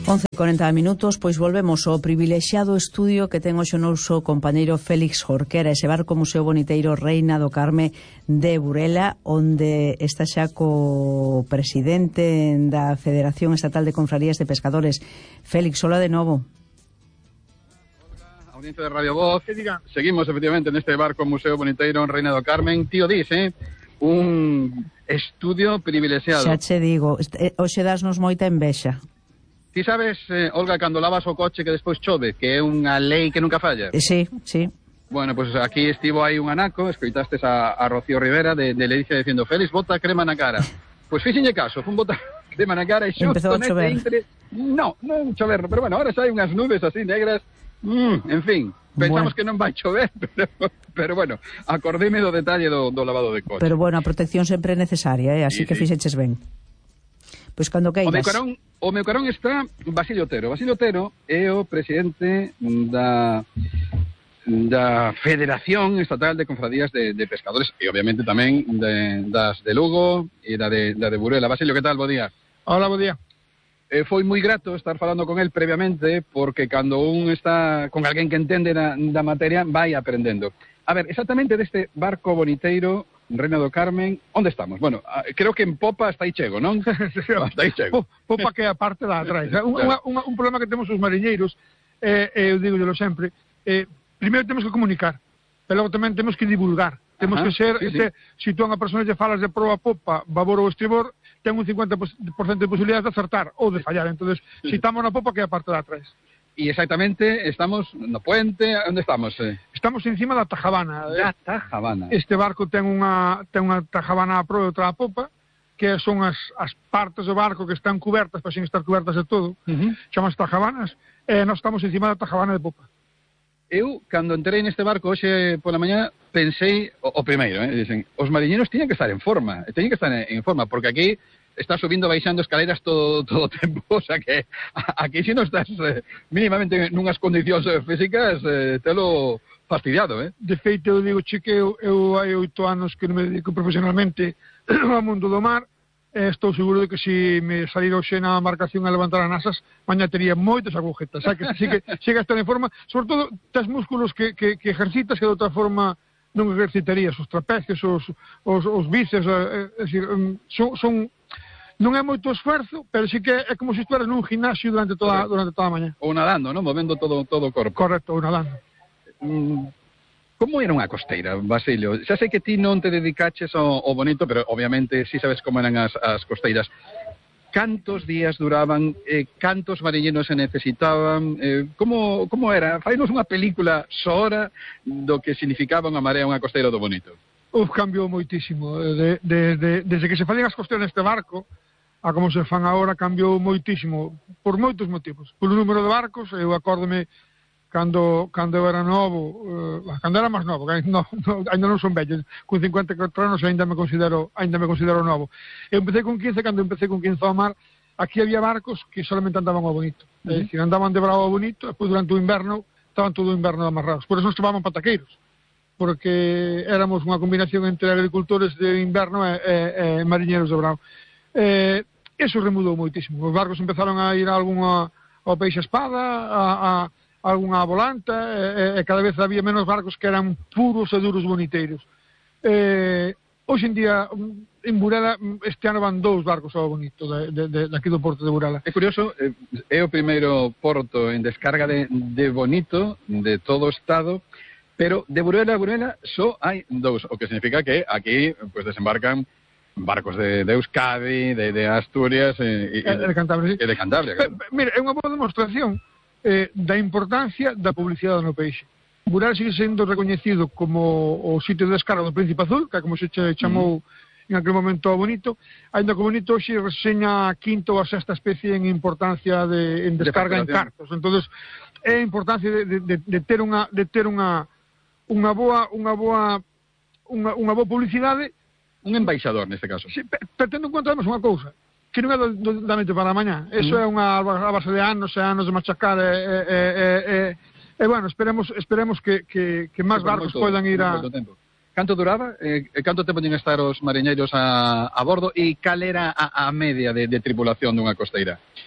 11:40, pois volvemos ao privilexiado estudio que ten hoxe o noso compañeiro Félix Jorquera, ese barco Museo Boniteiro Reina do Carme de Burela, onde está xa co presidente da Federación Estatal de Confrarías de Pescadores. Félix, hola de novo. Audiencia de Radio Voz, seguimos efectivamente neste barco Museo Boniteiro Reina do Carmen. Tío, dice, un estudio privilexiado. Xa che digo, hoxe dasnos moita envexa. Ti sabes, Olga, cando lavas o coche que despois chove, que é unha lei que nunca falla? Sí, sí. Bueno, pues aquí estivo aí un anaco, escoitastes a Rocío Rivera de Ledicia dicindo: Félix, bota crema na cara. Pois fíxenlle caso, fun botar crema na cara e xo empezou a chover. Non chover, pero bueno, ahora xa hai unhas nubes así negras. En fin, pensamos que non vai chover, pero bueno, acordeme do detalle do lavado de coche. Pero bueno, a protección sempre é necesaria, así que fixeches ben. Pois cando queiras. O meu carón está Basilio Otero. Basilio Otero é o presidente da Federación Estatal de Confradías de Pescadores e obviamente tamén das de Lugo e da de Burela. Basilio, que tal? Bo día. Hola, bo día. Foi moi grato estar falando con él previamente, porque cando un está con alguén que entende da materia, vai aprendendo. A ver, exactamente deste barco boniteiro Reina do Carmen, onde estamos? Bueno, creo que en popa está aí chego, non? Está aí chego. Popa que é a parte da atrás. Un problema que temos os mariñeiros, eu digo sempre, primeiro temos que comunicar, pero logo tamén temos que divulgar. Temos que ser, se tú a unha persona lle falas de proa popa, babor ou estribor, ten un 50% de posibilidades de acertar ou de fallar. Entonces, se estamos na popa, que é a parte da atrás. E exactamente, estamos no puente, onde estamos? Estamos encima da tajabana. Da tajabana. Este barco ten unha tajabana a proa e outra a popa, que son as partes do barco que están cubertas, para sin estar cubertas de todo, chamas tajabanas, e nós estamos encima da tajabana de popa. Eu, cando entrei neste barco hoxe pola mañá, pensei, o primeiro, dicen, os mariñeiros tiñen que estar en forma, porque aquí está subindo, baixando escaleras todo o tempo, o sea que aquí se non estás mínimamente nunhas condicións físicas, telo fastidiado, De feito, eu digo, que eu hai 8 anos que non me dedico profesionalmente ao mundo do mar, estou seguro de que se me salir hoxe na embarcación a levantar as nasas, mañá tería moitas agujetas, que chega a estar en forma, sobre todo, tes músculos que ejercitas que de outra forma non ejercitarías, os trapecios, os bíceps, son non é moito esforzo, pero sí que é como se estuveras nun gimnasio durante toda a mañá. Ou nadando, non? Movendo todo o corpo. Correcto, ou nadando. Como era unha costeira, Basilio? Xa sei que ti non te dedicaches ao bonito, pero obviamente si sabes como eran as costeiras. Cantos días duraban? Cantos mariñeiros se necesitaban? Como era? Fainos unha película soora do que significaba unha marea unha costeira do bonito. Cambiou moitísimo. Desde que se facían as costeiras neste barco, a como se fan agora, cambiou moitísimo, por moitos motivos. Polo número de barcos, eu acórdome cando eu era novo, cando era máis novo, ainda non son vello, con 54 anos ainda me considero novo. Eu empecé con 15, cando empecé con 15 ao mar, aquí había barcos que solamente andaban ao bonito. É dicir, andaban de bravo ao bonito, e depois durante o inverno, estaban todo o inverno amarrados. Por eso nos chamaban pataqueiros, porque éramos unha combinación entre agricultores de inverno e mariñeiros de bravo. Eso remudou moitísimo. Os barcos empezaron a ir ao peixe espada, a algunha volanta, e cada vez había menos barcos que eran puros e duros boniteiros. Hoxe en día, en Burela, este ano van 2 barcos ao bonito, daqui do porto de Burela. É curioso, é o primeiro porto en descarga de bonito de todo o estado, pero de Burela a Burela só hai 2, o que significa que aquí pues desembarcan barcos de Euskadi, de Asturias e de Cantabria. E de Cantabria, claro. Mira, é unha boa demostración da importancia da publicidade no peixe. Burela sigue sendo recoñecido como o sitio de descarga do Príncipe Azul, que é como se chamou en aquel momento ao bonito, ainda que o bonito hoxe reseña a 5ª ou a 6ª especie en importancia en descarga en cartos. Entonces, é a importancia de ter unha boa publicidade. Un embaixador, neste caso. Sí, pero tendo en conta, además, unha cousa, que non é da noite para a mañá. Eso é unha base de anos e anos de machacar, bueno, esperemos que máis barcos poidan ir a... Canto duraba? Canto tempo tiñen estar os mariñeiros a bordo? E cal era a media de tripulación dunha costeira?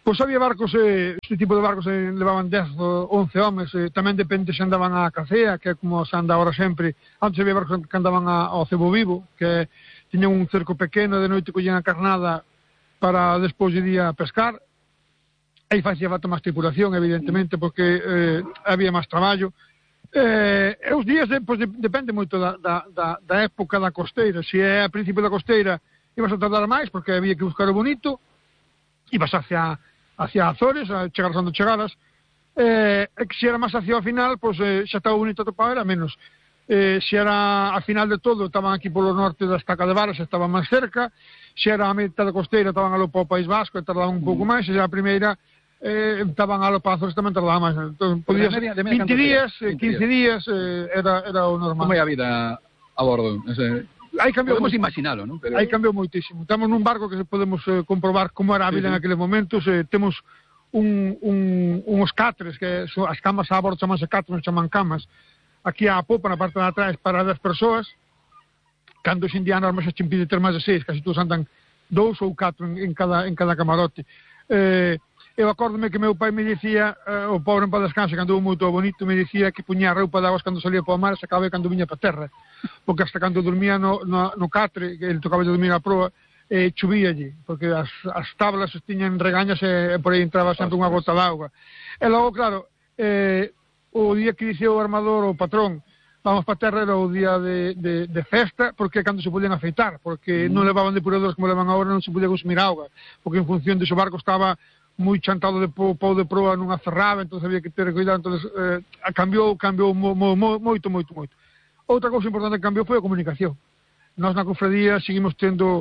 Pois había barcos, este tipo de barcos levaban 10 ou 11 homes, tamén depende se andaban a Cacea, que é como se anda ahora sempre. Antes había barcos que andaban ao cebo vivo, que tiñan un cerco pequeno, de noite collían a carnada para despois de día pescar. Aí facía falta máis tripulación, evidentemente, porque había máis traballo. E os días, pois, depende moito da época da costeira. Se é a principio da costeira, ibas a tardar máis, porque había que buscar o bonito, ibas hacia Azores, a chegaras onde chegaras, e que se era máis hacia o final, pois xa estaba bonito atopado, era menos. Se era a final de todo, estaban aquí polo norte da estaca de Varas, estaban máis cerca. Se era a metade costeira, estaban alo para o País Vasco, e tardaban un pouco máis. Se era a primeira, estaban alo para Azores, tamén tardaban máis. Entón, podía ser 20 días, 15 días, era o normal. Como é a vida a bordo? Aí cambiou, podemos imaginalo, non? Aí cambiou moitísimo. Estamos nun barco que podemos comprobar como era a vida en aqueles momentos. Temos uns catres, que as camas a bordo chamanse catres, non chaman camas. Aquí a popa, na parte de atrás, para 10 persoas. Cando os indianos máis se impide ter máis de 6, casi todos andan 2 ou 4 en cada camarote. Eu acórdome que meu pai me dicía, o pobre en paz descanse, cando hubo moito bonito, me dicía que puña a roupa de aguas cando salía para o mar e sacaba cando viña para a terra, porque hasta cando dormía no catre, que ele tocaba de dormir a proa, chovía allí, porque as tablas tiñan regañas e por aí entraba sempre unha gota de auga. E logo, claro, o día que dicía o armador, o patrón, vamos para a terra, era o día de festa, porque cando se podían afeitar, porque non levaban depuradores como levan agora, non se podía consumir auga, porque en función de o barco estaba moi chantado de pau de proa nunha ferrada, entón había que ter cuidado, entón cambiou moito. Outra cousa importante que cambiou foi a comunicación. Nós na cofradía seguimos tendo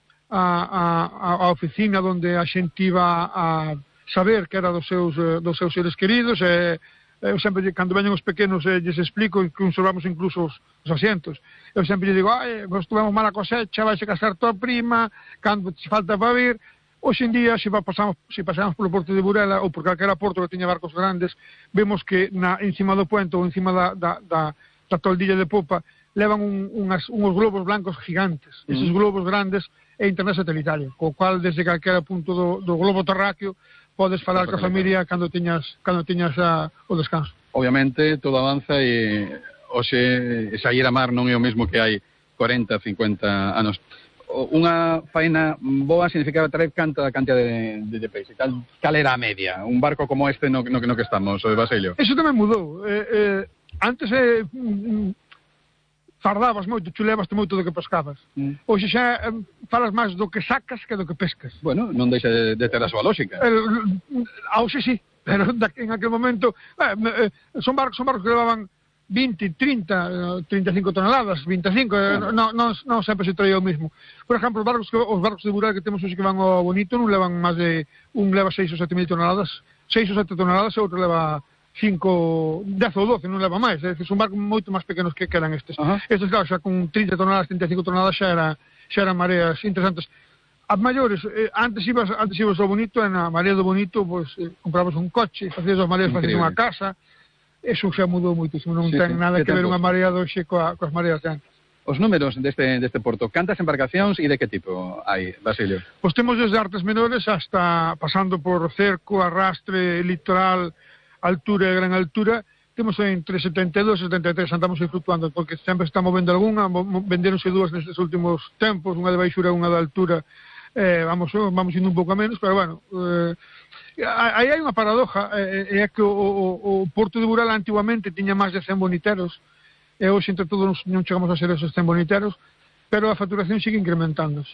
a oficina onde a xente iba a saber que era dos seus seres queridos, eu sempre, cando veñen os pequenos, lles explico que conservamos incluso os asientos. Eu sempre lle digo, vos tuvemos mala cosecha, vais a casar tua prima, cando te falta para vir. Hoxe en día, se pasamos polo porto de Burela ou por calquera porto que teña barcos grandes, vemos que encima do puente ou encima da toldilla de popa levan uns globos blancos gigantes. Eses globos grandes é internet satelital, co cual desde calquera punto do globo terráqueo podes falar ca familia cando tiñas o descanso. Obviamente todo avanza e hoxe sair a mar non é o mesmo que hai 40, 50 anos. Unha faena boa significaba traer canta cantidad de peixe. Cal era a media? Un barco como este no que estamos, Basilio? Eso tamén mudou. Antes fardabas moito, chulebaste moito do que pescabas. Hoxe xa falas máis do que sacas que do que pescas. Bueno, non deixa de ter a súa lógica. Hoxe sí, pero en aquel momento son barcos que levaban 20, 30, 35 toneladas, 25, non sempre se traía o mesmo. Por exemplo, os barcos de Burela que temos hoxe que van ao bonito non levan máis de, un leva 6 ou 7 mil toneladas, 6 ou 7 toneladas e outro leva 5, 10 ou 12, non leva máis, son barcos moito máis pequenos que eran estes. Estes, claro, xa con 30 toneladas, 35 toneladas xa eran mareas interesantes. As maiores, antes ibas ao bonito, e na marea do bonito, pois, comprabas un coche, facías as mareas, facías unha casa. Eso xa mudou moitísimo, non ten nada que ver unha marea doxe coas mareas de antes. Os números deste porto, cantas embarcacións e de que tipo hai, Basilio? Pois temos desde artes menores hasta pasando por cerco, arrastre, litoral, altura e gran altura. Temos entre 72 e 73, andamos aí flutuando, porque sempre está movendo algunha, venderonse dúas nestes últimos tempos, unha de baixura e unha de altura, vamos indo un pouco a menos, pero bueno, aí hai unha paradoja, é que o porto de Burela antiguamente tiña máis de 100 boniteros, e hoxe entre todos non chegamos a ser esos 100 boniteros, pero a facturación sigue incrementándose.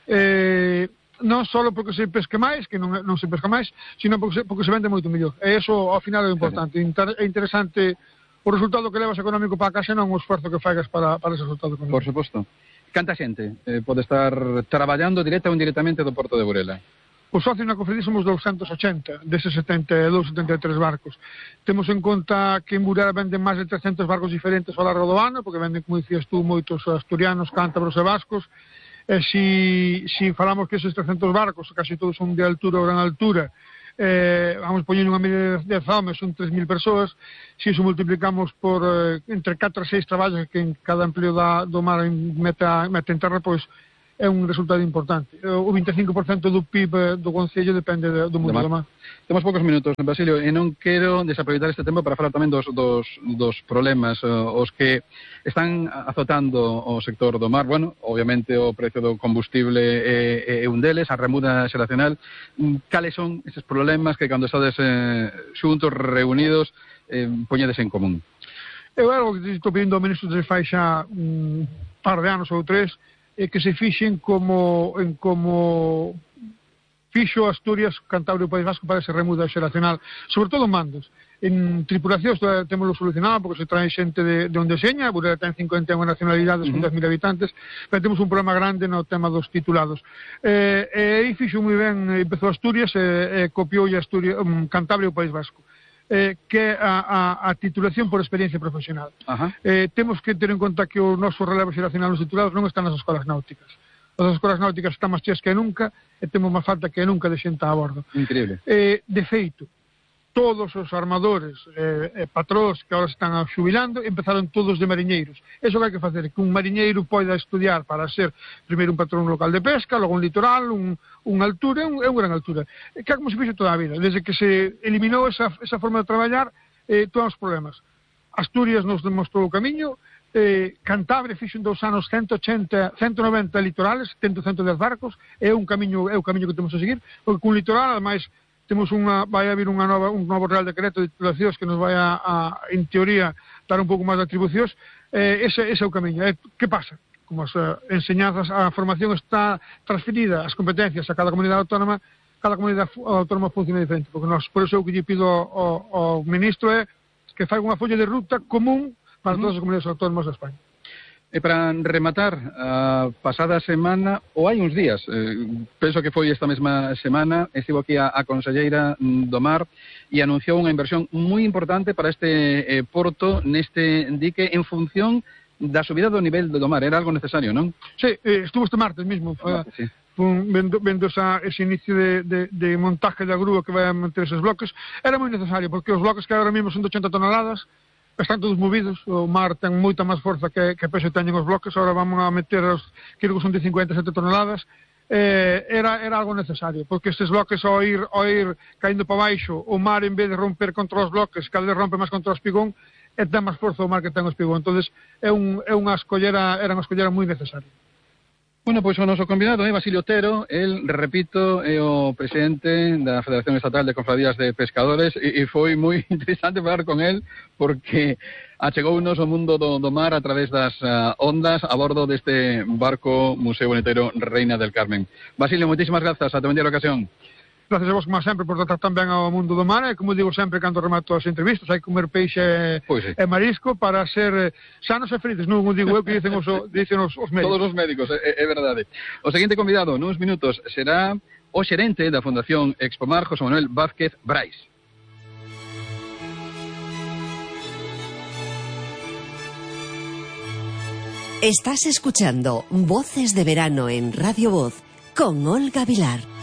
Non só porque se pesque máis, que non se pesca máis, sino porque se vende moito mellor. E iso ao final é importante. É interesante o resultado que levas económico para a casa, non o esforzo que fagas para ese resultado económico. Por suposto. Canta xente pode estar traballando directa ou indirectamente do porto de Burela? Os socios na cofradía somos 280 deses 72, 73 barcos. Temos en conta que en Burela venden máis de 300 barcos diferentes ao largo do ano, porque venden, como dicías tú, moitos asturianos, cántabros e vascos. E si falamos que esos 300 barcos, casi todos son de altura ou gran altura, vamos poñendo unha media de homes, son 3.000 persoas. Si iso multiplicamos por entre 4 e 6 traballos que en cada empleo do mar mete en terra, pois é un resultado importante. O 25% do PIB do Concello depende do mundo do mar. Temos poucos minutos, Basilio, e non quero desaproveitar este tempo para falar tamén dos problemas os que están azotando o sector do mar. Bueno, obviamente o precio do combustible é un deles, a remuda xeracional. Cales son eses problemas que cando estades xuntos, reunidos, poñedes en común? Eu algo que estou pedindo ao ministro de fai xa un par de anos ou tres, que se fixen como fixo Asturias, Cantabria e País Vasco para ese remuda xeracional, sobre todo mandos. En tripulacións temoslo solucionado porque se trae xente de onde seña, Burela ten 51 nacionalidades con 10.000 habitantes, pero temos un problema grande no tema dos titulados. E aí fixo moi ben, empezou Asturias e copiou Asturias, Cantabria e o País Vasco. Que é a titulación por experiencia profesional. Temos que ter en conta que o noso relevo xeracional nos titulados non están nas escolas náuticas. As escolas náuticas están máis cheas que nunca e temos máis falta que nunca de xente a bordo. Increíble. De feito, todos os armadores patróns que agora están xubilando empezaron todos de mariñeiros. Eso que hai que facer, que un mariñeiro poida estudiar para ser primeiro un patrón local de pesca, logo un litoral, unha altura, unha gran altura. Que é como se fixe toda a vida. Desde que se eliminou esa forma de traballar, todos os problemas. Asturias nos demostrou o camiño, Cantabria fixo en 2 anos 190 litorales, 110 barcos, é o camiño que temos a seguir, porque cun litoral, ademais, vai haber un novo Real Decreto de titulacións que nos vai en teoría, dar un pouco máis de atribucións. Ese é o camiño. Que pasa? Como as enseñanzas, a formación está transferida, as competencias a cada comunidade autónoma funciona diferente, porque por eso o que lle pido ao ministro é que faiga unha folla de ruta común para todas as comunidades autónomas de España. E para rematar, a pasada semana, ou hai uns días, penso que foi esta mesma semana, estivo aquí a conselleira do Mar e anunciou unha inversión moi importante para este porto neste dique en función da subida do nivel do mar. Era algo necesario, non? Sí, estuvo este martes mismo. Sí. Vendo ese inicio de montaje da grúa que vai a manter esos bloques. Era moi necesario, porque os bloques que agora mesmo son de 80 toneladas, están todos movidos, o mar ten moita máis forza que peso teñen os bloques, agora vamos a meter creo que son de 57 toneladas, era algo necesario, porque estes bloques ao ir caindo para baixo, o mar en vez de romper contra os bloques, cada vez rompe máis contra o espigón, e ten máis forza o mar que ten o espigón, entonces era unha escollera moi necesaria. Bueno, pois o noso convidado é Basilio Otero, el, repito, é o presidente da Federación Estatal de Cofradías de Pescadores e foi moi interesante falar con el porque achegounos o mundo do mar a través das ondas a bordo deste barco Museo Boniteiro Reina del Carmen. Basilio, moitísimas grazas, ata vendida a ocasión. Gracias a vos, como sempre, por tratar tan ben ao mundo do mar, e como digo sempre cando remato as entrevistas, hai que comer peixe e marisco para ser sanos e felices, non o digo eu, que dicen os médicos. Todos os médicos, é verdade. O seguinte convidado, nuns minutos, será o xerente da Fundación Expomar, José Manuel Vázquez Brais. Estás escuchando Voces de Verano en Radio Voz con Olga Vilar.